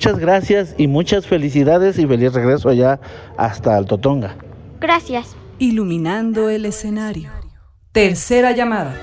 muchas gracias y muchas felicidades y feliz regreso allá hasta Altotonga. Gracias. Iluminando el escenario. Tercera llamada.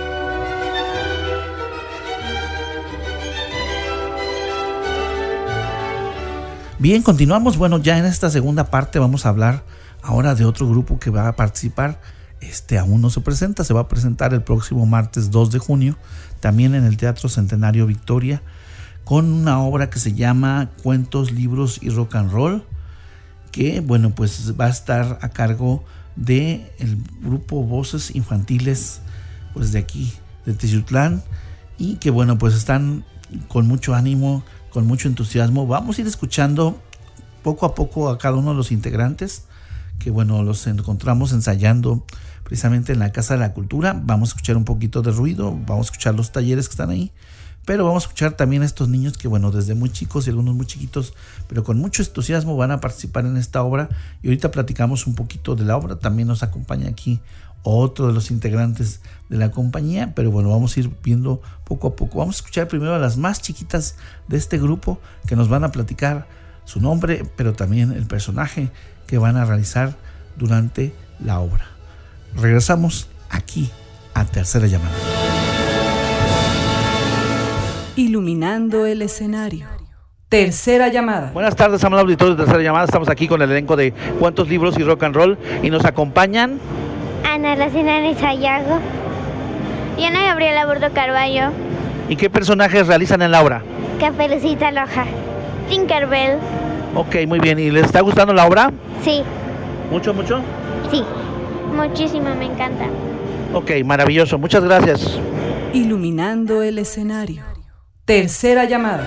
Bien, continuamos. Bueno, ya en esta segunda parte vamos a hablar ahora de otro grupo que va a participar. Aún no se presenta, se va a presentar el próximo martes 2 de junio, también en el Teatro Centenario Victoria, con una obra que se llama Cuentos, Libros y Rock and Roll, que bueno, pues va a estar a cargo del grupo Voces Infantiles, pues de aquí, de Teciutlán, y que bueno, pues están con mucho ánimo, con mucho entusiasmo. Vamos a ir escuchando poco a poco a cada uno de los integrantes, que bueno, los encontramos ensayando precisamente en la Casa de la Cultura. Vamos a escuchar un poquito de ruido, vamos a escuchar los talleres que están ahí, pero vamos a escuchar también a estos niños que bueno, desde muy chicos y algunos muy chiquitos, pero con mucho entusiasmo van a participar en esta obra. Y ahorita platicamos un poquito de la obra. También nos acompaña aquí otro de los integrantes de la compañía, pero bueno, vamos a ir viendo poco a poco. Vamos a escuchar primero a las más chiquitas de este grupo, que nos van a platicar su nombre, pero también el personaje que van a realizar durante la obra. Regresamos aquí a Tercera Llamada. Iluminando el escenario. Tercera llamada. Buenas tardes, amable auditorio de Tercera Llamada. Estamos aquí con el elenco de Cuentos, Libros y Rock and Roll y nos acompañan Ana Racina Sayago y Ana Gabriela Burdo Carballo. ¿Y qué personajes realizan en la obra? Caperucita Roja. Tinkerbell. Ok, muy bien. ¿Y les está gustando la obra? Sí. ¿Mucho? Sí. Muchísimo, me encanta. Ok, maravilloso. Muchas gracias. Iluminando el escenario. Tercera llamada.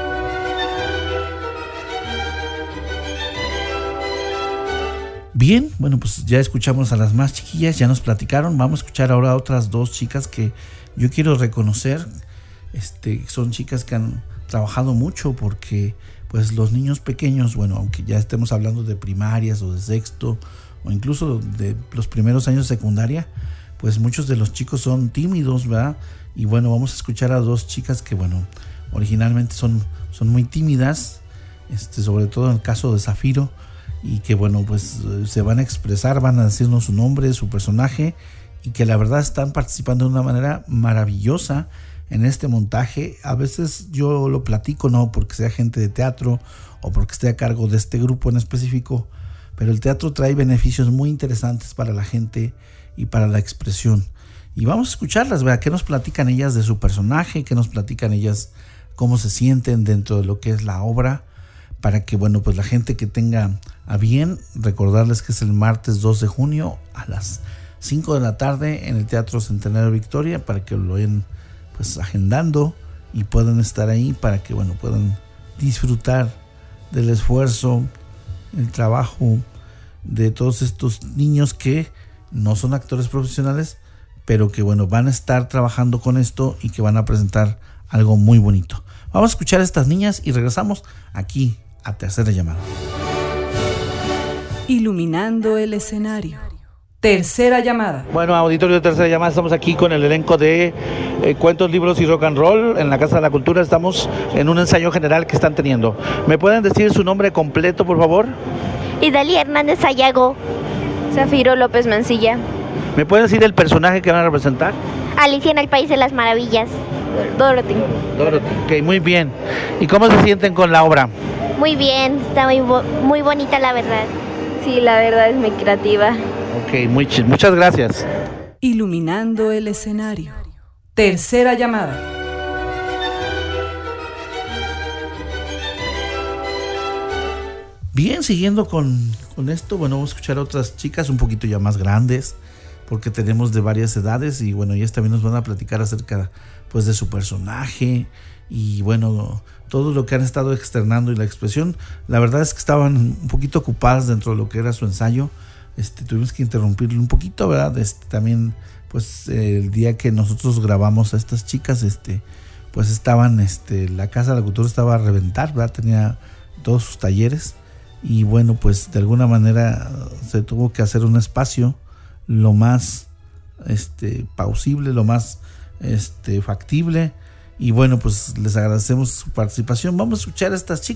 Bien, bueno, pues ya escuchamos a las más chiquillas, ya nos platicaron. Vamos a escuchar ahora a otras dos chicas que yo quiero reconocer. Son chicas que han trabajado mucho porque pues los niños pequeños, bueno, aunque ya estemos hablando de primarias o de sexto o incluso de los primeros años de secundaria, pues muchos de los chicos son tímidos, ¿verdad? Y bueno, vamos a escuchar a dos chicas que bueno, originalmente son muy tímidas, sobre todo en el caso de Zafiro, y que bueno, pues se van a expresar, van a decirnos su nombre, su personaje, y que la verdad están participando de una manera maravillosa en este montaje. A veces yo lo platico, no porque sea gente de teatro o porque esté a cargo de este grupo en específico, pero el teatro trae beneficios muy interesantes para la gente y para la expresión. Y vamos a escucharlas, ¿verdad? ¿Qué nos platican ellas de su personaje? ¿Qué nos platican ellas cómo se sienten dentro de lo que es la obra? Para que, bueno, pues la gente que tenga a bien, recordarles que es el martes 2 de junio a las 5 de la tarde en el Teatro Centenario Victoria, para que lo vayan pues agendando y puedan estar ahí, para que, bueno, puedan disfrutar del esfuerzo, el trabajo de todos estos niños que no son actores profesionales, pero que, bueno, van a estar trabajando con esto y que van a presentar algo muy bonito. Vamos a escuchar a estas niñas y regresamos aquí a Tercera Llamada. Iluminando el escenario. Tercera llamada. Bueno, auditorio de Tercera Llamada, estamos aquí con el elenco de Cuentos, Libros y Rock and Roll en la Casa de la Cultura. Estamos en un ensayo general que están teniendo. ¿Me pueden decir su nombre completo, por favor? Idalia Hernández Sayago. Zafiro López Mancilla. ¿Me pueden decir el personaje que van a representar? Alicia en el País de las Maravillas. Dorothy. Ok, muy bien. ¿Y cómo se sienten con la obra? Muy bien, está muy bonita la verdad. Sí, la verdad es muy creativa. Ok, muchas gracias. Iluminando el escenario. Tercera llamada. Bien, siguiendo con esto, bueno, vamos a escuchar a otras chicas un poquito ya más grandes, porque tenemos de varias edades y bueno, ellas también nos van a platicar acerca pues de su personaje y bueno, todo lo que han estado externando y la expresión. La verdad es que estaban un poquito ocupadas dentro de lo que era su ensayo. Tuvimos que interrumpirlo un poquito, ¿verdad? También pues el día que nosotros grabamos a estas chicas, pues estaban, la Casa de la Cultura estaba a reventar, ¿verdad? Tenía todos sus talleres y bueno, pues de alguna manera se tuvo que hacer un espacio lo más pausible, lo más factible, y bueno, pues les agradecemos su participación. Vamos a escuchar a estas chicas.